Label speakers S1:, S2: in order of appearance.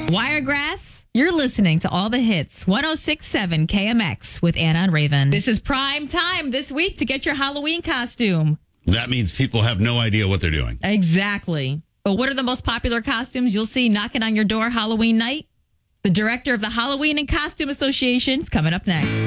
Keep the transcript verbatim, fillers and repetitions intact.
S1: Wiregrass, you're listening to all the hits. one oh six point seven K M X with Anna and Raven. This is prime time this week to get your Halloween costume.
S2: That means people have no idea what they're doing.
S1: Exactly. But what are the most popular costumes you'll see knocking on your door Halloween night? The director of the Halloween and Costume Association is coming up next.